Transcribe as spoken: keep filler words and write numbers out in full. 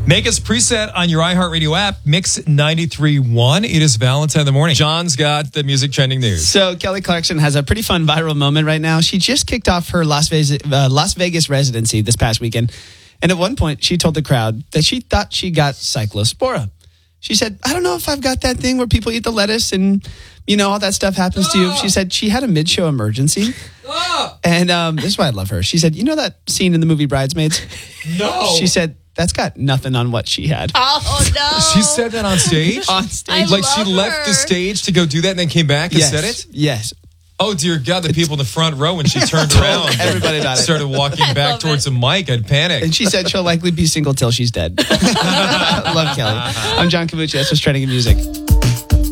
Make us preset on your iHeartRadio app, Mix ninety-three point one. It is Valentine in the morning. John's got the music trending news. So Kelly Clarkson has a pretty fun viral moment right now. She just kicked off her Las Vegas, uh, Las Vegas residency this past weekend. And at one point, she told the crowd that she thought she got cyclospora. She said, I don't know if I've got that thing where people eat the lettuce and, you know, all that stuff happens oh. to you. She said she had a mid-show emergency. Oh. And um, this is why I love her. She said, you know that scene in the movie Bridesmaids? No. She said, that's got nothing on what she had. Oh, no. She said that on stage? on stage. I like she love left her. the stage to go do that and then came back and yes. said it? Yes. Oh, dear God, the people in the front row when she turned around. Everybody about it. Started walking I back love towards it. the mic. I'd panic. And she said she'll likely be single till she's dead. Love Kelly. I'm John Cavucci. That's what's trending in music.